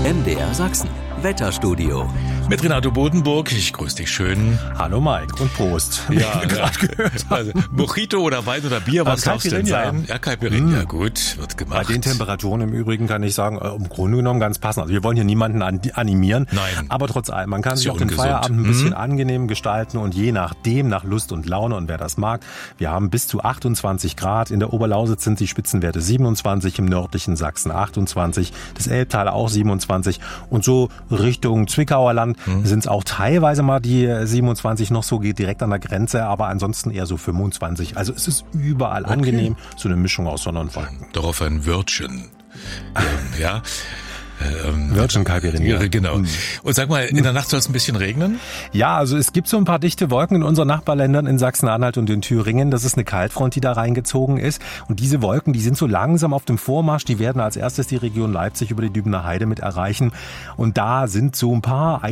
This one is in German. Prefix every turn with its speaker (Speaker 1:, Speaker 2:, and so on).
Speaker 1: MDR Sachsen. Wetterstudio.
Speaker 2: Mit Renato Bodenburg. Ich grüße dich schön.
Speaker 3: Hallo Mike und Prost.
Speaker 2: Ja, gerade gehört. Also, Mojito oder Wein oder Bier, was darf es denn sein? Ja, Caipirinha, ja, gut, wird gemacht.
Speaker 3: Bei den Temperaturen im Übrigen kann ich sagen, im Grunde genommen ganz passend. Also wir wollen hier niemanden animieren.
Speaker 2: Nein.
Speaker 3: Aber trotz allem, man kann sich
Speaker 2: ja
Speaker 3: auch den
Speaker 2: ungesund.
Speaker 3: Feierabend ein bisschen angenehm gestalten und je nachdem, nach Lust und Laune und wer das mag. Wir haben bis zu 28 Grad. In der Oberlausitz sind die Spitzenwerte 27, im nördlichen Sachsen 28, das Elbtal auch 27 und so Richtung Zwickauer Land sind es auch teilweise mal die 27 noch so direkt an der Grenze, aber ansonsten eher so 25. Also es ist überall angenehm, so eine Mischung aus Sonne und Wolken.
Speaker 2: Darauf ein Wörtchen. Ja.
Speaker 3: Wörtchen Caipirinha.
Speaker 2: Genau. Und sag mal, in der Nacht soll es ein bisschen regnen?
Speaker 3: Ja, also es gibt so ein paar dichte Wolken in unseren Nachbarländern in Sachsen-Anhalt und in Thüringen. Das ist eine Kaltfront, die da reingezogen ist. Und diese Wolken, die sind so langsam auf dem Vormarsch. Die werden als erstes die Region Leipzig über die Dübener Heide mit erreichen. Und da sind so ein paar